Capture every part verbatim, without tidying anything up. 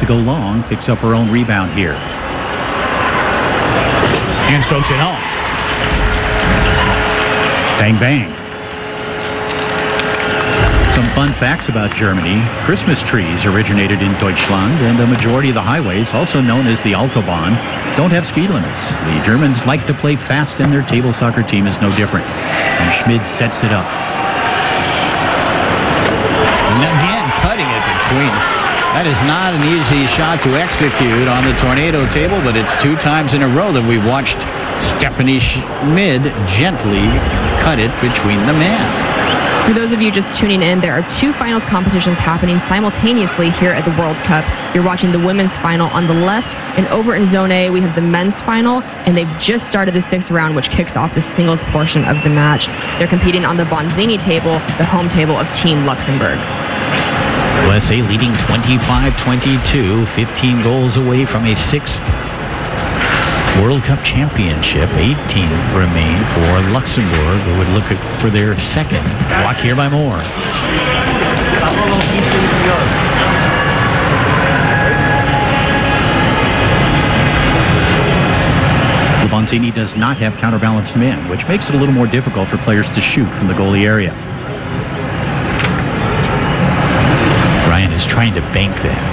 to go long, picks up her own rebound here. And strokes it home. Bang, bang. Some fun facts about Germany. Christmas trees originated in Deutschland, and a majority of the highways, also known as the Autobahn, don't have speed limits. The Germans like to play fast, and their table soccer team is no different. And Schmid sets it up. And again, cutting it between. That is not an easy shot to execute on the Tornado table, but it's two times in a row that we've watched Stephanie Schmid gently cut it between the men. For those of you just tuning in, there are two finals competitions happening simultaneously here at the World Cup. You're watching the women's final on the left, and over in Zone A, we have the men's final, and they've just started the sixth round, which kicks off the singles portion of the match. They're competing on the Bonzini table, the home table of Team Luxembourg. U S A leading twenty-five twenty-two, fifteen goals away from a sixth World Cup championship. eighteen remain for Luxembourg, who would look for their second. Block here by Moore. Bonzini does not have counterbalanced men, which makes it a little more difficult for players to shoot from the goalie area. Ryan is trying to bank that.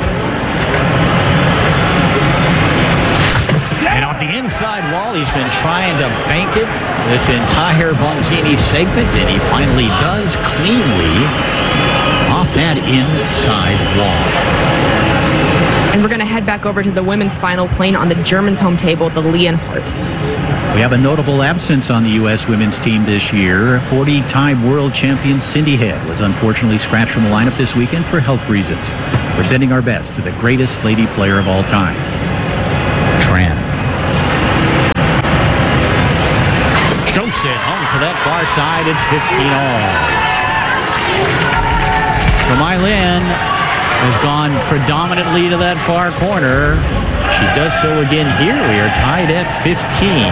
And off the inside wall, he's been trying to bank it this entire Bonzini segment, and he finally does cleanly off that inside wall. And we're going to head back over to the women's final, playing on the Germans' home table, the Leonhardt. We have a notable absence on the U S women's team this year. forty-time world champion Cindy Head was unfortunately scratched from the lineup this weekend for health reasons. We're sending our best to the greatest lady player of all time. Tran. Strokes it home to that far side. It's fifteen all. So Mylin has gone predominantly to that far corner. She does so again here. We are tied at fifteen.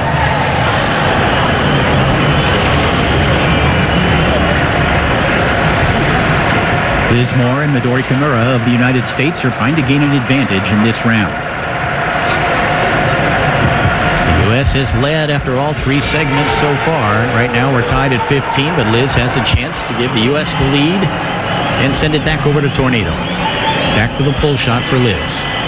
Liz Moore and Midori Kimura of the United States are trying to gain an advantage in this round. The U S has led after all three segments so far. Right now we're tied at fifteen, but Liz has a chance to give the U S the lead and send it back over to Tornado. Back to the pull shot for Liz.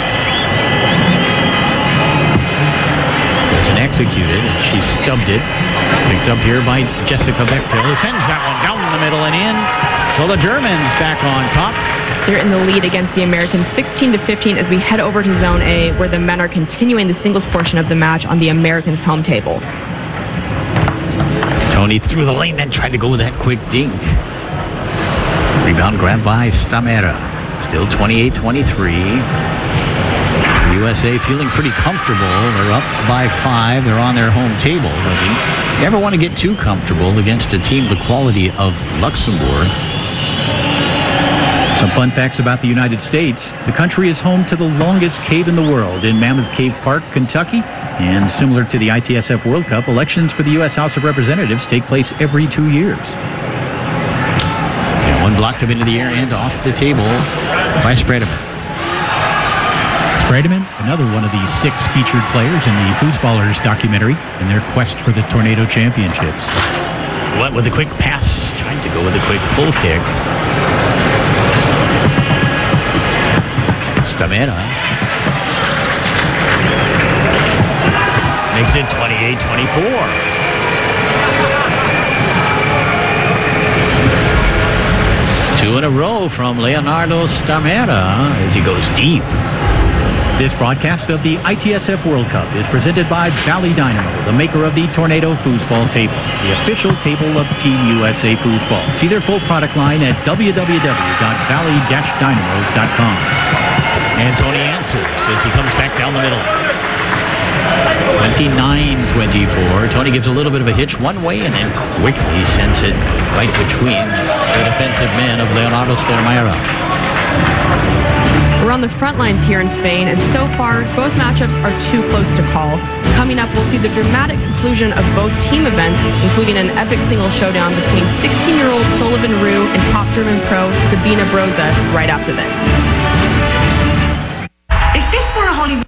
Wasn't executed, and she stubbed it. Picked up here by Jessica Bechtel, who sends that one down the middle and in. So the Germans back on top. They're in the lead against the Americans sixteen to fifteen as we head over to Zone A, where the men are continuing the singles portion of the match on the Americans' home table. Tony through the lane, then tried to go with that quick dink. Rebound grabbed by Stamera. Still twenty-eight twenty-three. U S A feeling pretty comfortable. They're up by five. They're on their home table. But you never want to get too comfortable against a team the quality of Luxembourg. Some fun facts about the United States. The country is home to the longest cave in the world in Mammoth Cave Park, Kentucky. And similar to the I T S F World Cup, elections for the U S House of Representatives take place every two years. And one blocked up into the air and off the table by Spredeman. Spredeman, another one of the six featured players in the Foosballers documentary in their quest for the Tornado Championships. What with a quick pass, trying to go with a quick pull kick. Stamera makes it twenty-eight twenty-four. Two in a row from Leonardo Stamera as he goes deep. This broadcast of the I T S F World Cup is presented by Valley Dynamo, the maker of the Tornado Foosball Table, the official table of Team U S A Foosball. See their full product line at w w w dot valley dash dynamo dot com. And Tony answers as he comes back down the middle. twenty-nine twenty-four. Tony gives a little bit of a hitch one way and then quickly sends it right between the defensive men of Leonardo Stamera. We're on the front lines here in Spain, and so far, both matchups are too close to call. Coming up, we'll see the dramatic conclusion of both team events, including an epic single showdown between sixteen-year-old Sullivan Rue and top German pro Sabina Broza right after this. Hollywood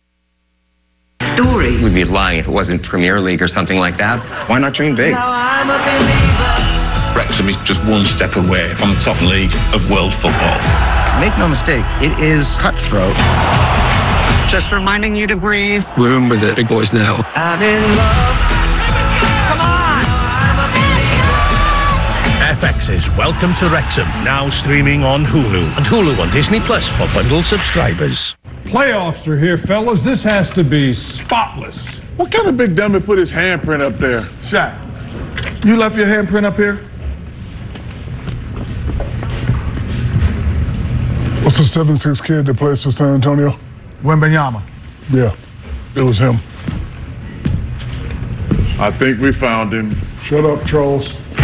story. We'd be lying if it wasn't Premier League or something like that. Why not dream big? Now I'm a believer. Wrexham is just one step away from the top league of world football. Make no mistake, it is cutthroat. Just reminding you to breathe. We're in with the big boys now. I'm in love. Come on! F X's Welcome to Wrexham, now streaming on Hulu. And Hulu on Disney Plus for bundle subscribers. Playoffs are here, fellas. This has to be spotless. What kind of big dummy put his handprint up there? Shaq, you left your handprint up here? What's the seven six kid that plays for San Antonio? Wembanyama. Yeah, it was him. I think we found him. Shut up, trolls.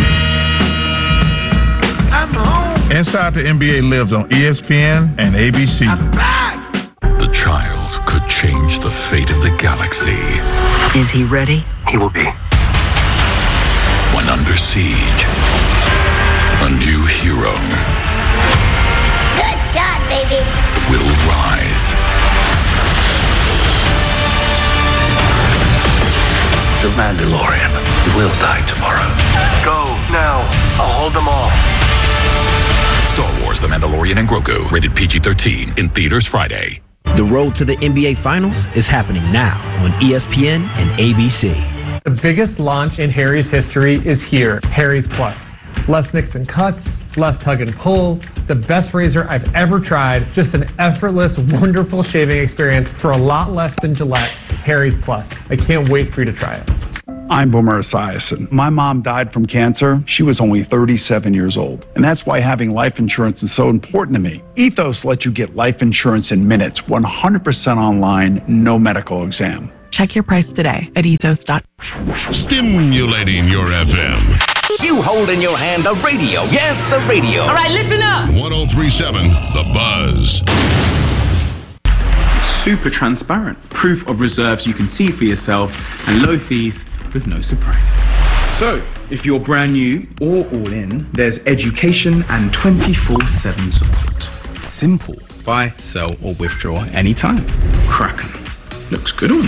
I'm home. Inside the N B A lives on E S P N and A B C. I'm back. The child could change the fate of the galaxy. Is he ready? He will be. When under siege, a new hero Good shot, baby. will rise. The Mandalorian will die tomorrow. Go, now. I'll hold them all. Star Wars The Mandalorian and Grogu, rated P G thirteen, in theaters Friday. The road to the N B A Finals is happening now on E S P N and A B C. The biggest launch in Harry's history is here, Harry's Plus. Less nicks and cuts, less tug and pull, the best razor I've ever tried, just an effortless, wonderful shaving experience for a lot less than Gillette. Harry's Plus. I can't wait for you to try it. I'm Boomer Esiason. My mom died from cancer. She was only thirty-seven years old. And that's why having life insurance is so important to me. Ethos lets you get life insurance in minutes, one hundred percent online, no medical exam. Check your price today at ethos dot com. Stimulating your F M. You hold in your hand a radio. Yes, a radio. All right, listen up. one oh three point seven, The Buzz. Super transparent. Proof of reserves you can see for yourself and low fees with no surprises. So, if you're brand new or all in, there's education and twenty-four seven support. Simple. Buy, sell, or withdraw anytime. Kraken. Looks good on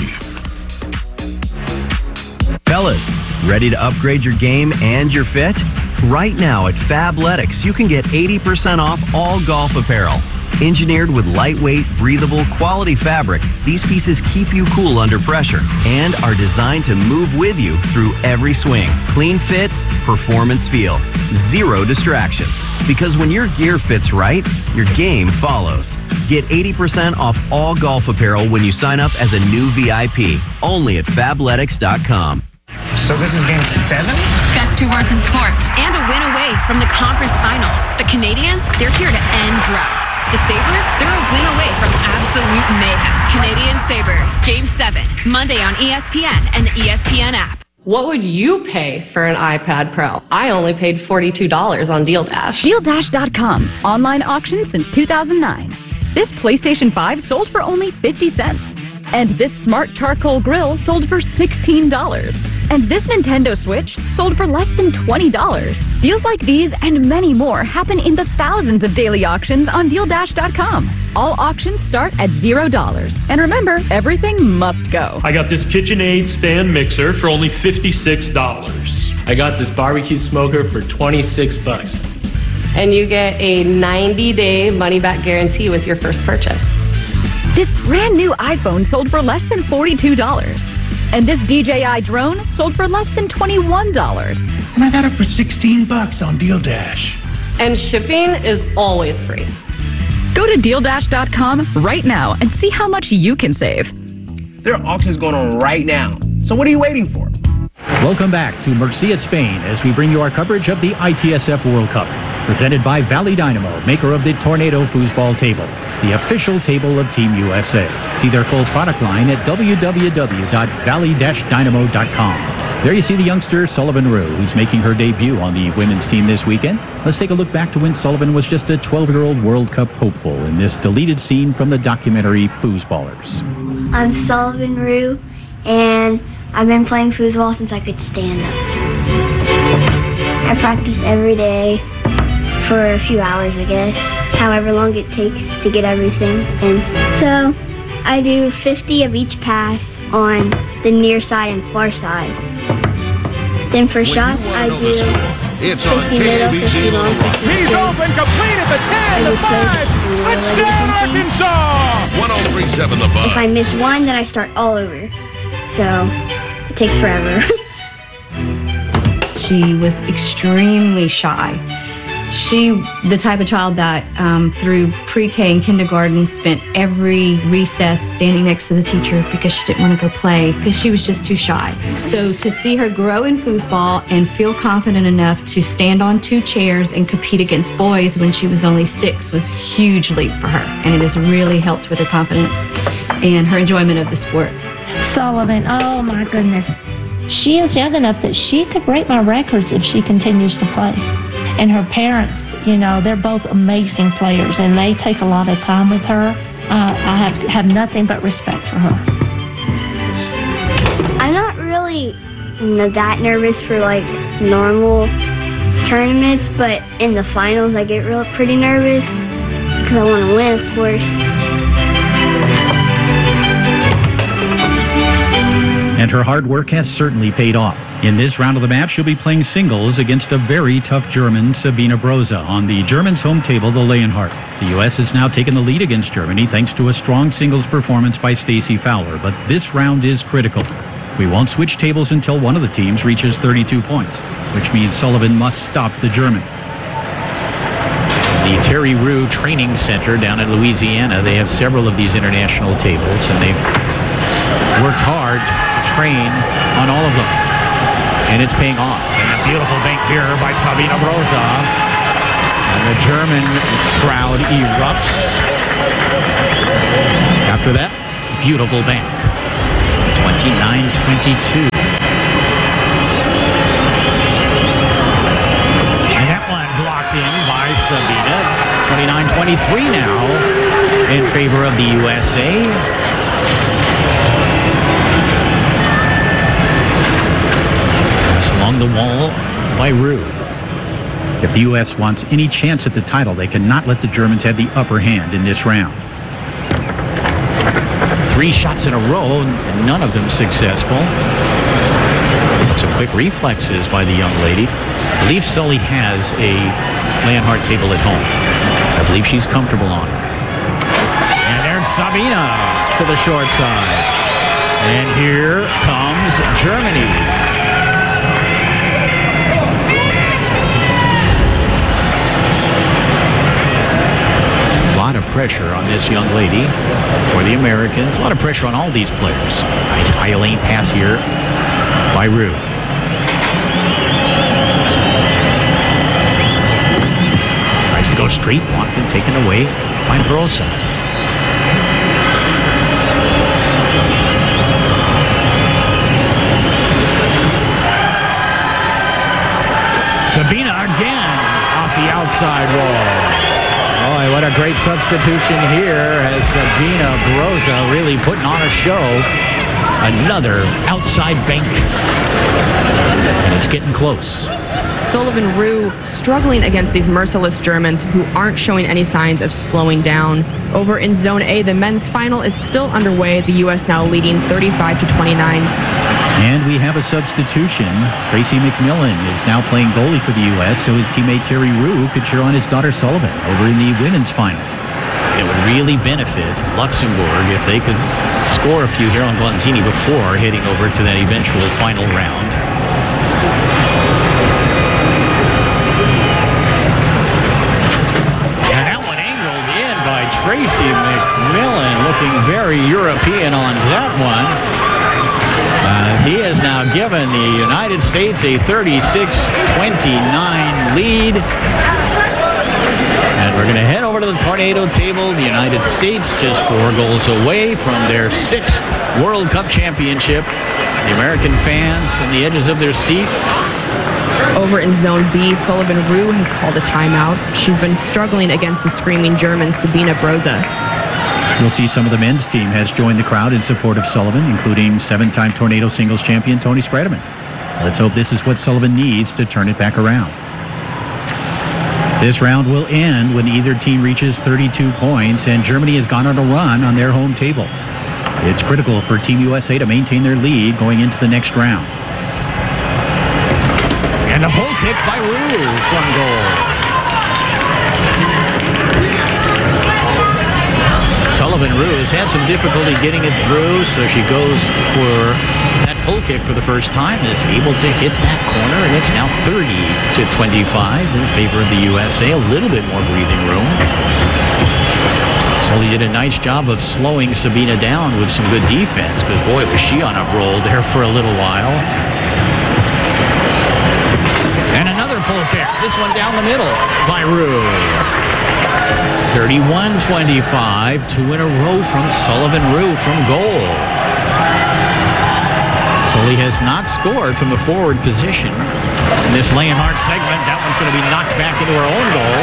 you. Fellas, ready to upgrade your game and your fit? Right now at Fabletics, you can get eighty percent off all golf apparel. Engineered with lightweight, breathable, quality fabric, these pieces keep you cool under pressure and are designed to move with you through every swing. Clean fits, performance feel, zero distractions. Because when your gear fits right, your game follows. Get eighty percent off all golf apparel when you sign up as a new V I P, only at fabletics dot com. So this is game seven? Best two words in sports. And a win away from the conference finals. The Canadians, they're here to end droughts. The Sabres, they're a win away from absolute mayhem. Canadian Sabres, game seven, Monday on E S P N and the E S P N app. What would you pay for an iPad Pro? I only paid forty-two dollars on Deal Dash. Deal Dash dot com. Online auction since two thousand nine. This PlayStation five sold for only fifty cents. And this smart charcoal grill sold for sixteen dollars. And this Nintendo Switch sold for less than twenty dollars. Deals like these and many more happen in the thousands of daily auctions on Deal Dash dot com. All auctions start at zero dollars. And remember, everything must go. I got this KitchenAid stand mixer for only fifty-six dollars. I got this barbecue smoker for twenty-six bucks. And you get a ninety-day money-back guarantee with your first purchase. This brand new iPhone sold for less than forty-two dollars. And this D J I drone sold for less than twenty-one dollars. And I got it for sixteen bucks on Deal Dash. And shipping is always free. Go to Deal Dash dot com right now and see how much you can save. There are auctions going on right now. So what are you waiting for? Welcome back to Murcia, Spain, as we bring you our coverage of the I T S F World Cup. Presented by Valley Dynamo, maker of the Tornado foosball table, the official table of Team U S A. See their full product line at w w w dot valley dash dynamo dot com. There you see the youngster Sullivan Rue, who's making her debut on the women's team this weekend. Let's take a look back to when Sullivan was just a twelve-year-old World Cup hopeful in this deleted scene from the documentary Foosballers. I'm Sullivan Rue, and I've been playing foosball since I could stand up. I practice every day for a few hours, I guess, however long it takes to get everything. And so I do fifty of each pass on the near side and far side. Then for shots, I do fifty middle, fifty long, fifty He's open, complete at the ten, the five. Touchdown, Arkansas! one oh three point seven The Buzz. If I miss one, then I start all over. So it takes forever. She was extremely shy. She, the type of child that um, through pre-K and kindergarten spent every recess standing next to the teacher because she didn't want to go play because she was just too shy. So to see her grow in foosball and feel confident enough to stand on two chairs and compete against boys when she was only six was a huge leap for her. And it has really helped with her confidence and her enjoyment of the sport. Sullivan, oh my goodness. She is young enough that she could break my records if she continues to play. And her parents, you know, they're both amazing players, and they take a lot of time with her. Uh, I have have nothing but respect for her. I'm not really you know, that nervous for like normal tournaments, but in the finals I get real pretty nervous because I want to win, of course. And her hard work has certainly paid off. In this round of the match, she'll be playing singles against a very tough German, Sabina Broza, on the Germans' home table, the Leonhardt. The U S has now taken the lead against Germany thanks to a strong singles performance by Stacey Fowler, but this round is critical. We won't switch tables until one of the teams reaches thirty-two points, which means Sullivan must stop the German. The Terry Rue Training Center down in Louisiana, they have several of these international tables, and they've worked hard to train on all of them. And it's paying off. And a beautiful bank here by Sabina Broza. And the German crowd erupts. After that, beautiful bank. twenty-nine twenty-two. And that one blocked in by Sabina. twenty-nine twenty-three now in favor of the U S A. Along the wall by Rue. If the U S wants any chance at the title, they cannot let the Germans have the upper hand in this round. Three shots in a row, and none of them successful. Some quick reflexes by the young lady. I believe Sully has a Leonhardt table at home. I believe she's comfortable on it. And there's Sabina to the short side. And here comes Germany. A lot of pressure on this young lady for the Americans. A lot of pressure on all these players. Nice high lane pass here by Ruth. Tries to go straight, blocked and taken away by Broza. Sabina again off the outside wall. Boy, what a great substitution here as Sabina Broza really putting on a show. Another outside bank. And it's getting close. Sullivan Rue struggling against these merciless Germans who aren't showing any signs of slowing down. Over in Zone A, the men's final is still underway. The U S now leading thirty-five to twenty-nine. And we have a substitution. Tracy McMillan is now playing goalie for the U S, so his teammate Terry Rue could cheer on his daughter Sullivan over in the women's final. It would really benefit Luxembourg if they could score a few here on Glanzini before heading over to that eventual final round. And that one angled in by Tracy McMillan, looking very European on that one. Uh, he has now given the United States a thirty-six twenty-nine lead. And we're going to head over to the tornado table. The United States just four goals away from their sixth World Cup championship. The American fans on the edges of their seat. Over in Zone B, Sullivan Rue has called a timeout. She's been struggling against the screaming German Sabina Broza. You'll see some of the men's team has joined the crowd in support of Sullivan, including seven-time tornado singles champion Tony Spredeman. Let's hope this is what Sullivan needs to turn it back around. This round will end when either team reaches thirty-two points, and Germany has gone on a run on their home table. It's critical for Team U S A to maintain their lead going into the next round. And a pull kick by Rue from goal. Sullivan Rue has had some difficulty getting it through, so she goes for that pull kick for the first time, is able to hit that corner, and it's now thirty to twenty-five in favor of the U S A. A little bit more breathing room. Sully did a nice job of slowing Sabina down with some good defense, but boy, was she on a roll there for a little while. And another pull kick, this one down the middle by Rue. thirty-one twenty-five, two in a row from Sullivan Rue from goal. Sully has not scored from the forward position in this Leonhardt segment. That one's going to be knocked back into her own goal.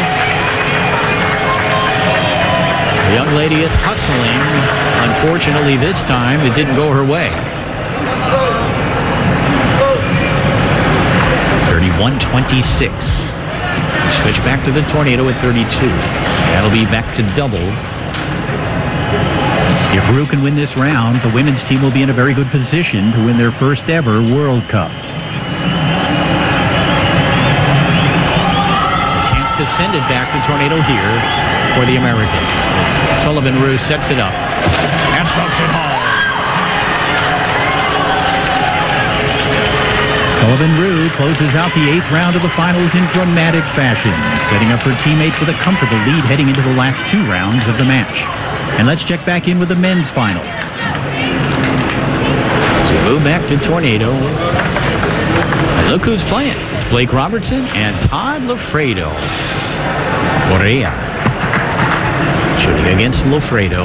The young lady is hustling. Unfortunately, this time it didn't go her way. thirty-one twenty-six. Switch back to the Tornado at thirty-two. That'll be back to doubles. If Rue can win this round, the women's team will be in a very good position to win their first ever World Cup. A chance to send it back to Tornado here for the Americans. As Sullivan Rue sets it up and strokes it home. Sullivan Rue closes out the eighth round of the finals in dramatic fashion, setting up her teammates with a comfortable lead heading into the last two rounds of the match. And let's check back in with the men's final. So we move back to Tornado. And look who's playing. Blake Robertson and Todd Lofredo. Correa shooting against Lofredo.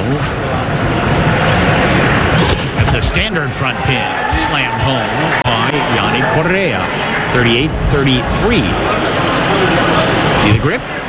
That's a standard front pin. Slammed home by Yanni Correa. thirty-eight thirty-three. See the grip?